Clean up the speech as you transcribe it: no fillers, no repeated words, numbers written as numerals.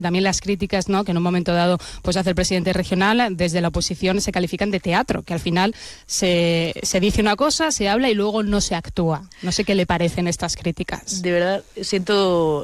también las críticas, ¿no?, que en un momento dado pues hace el presidente regional, desde la oposición se califican de teatro, que al final se dice una cosa, se habla y luego no se actúa. No sé qué le parecen estas críticas. De verdad, siento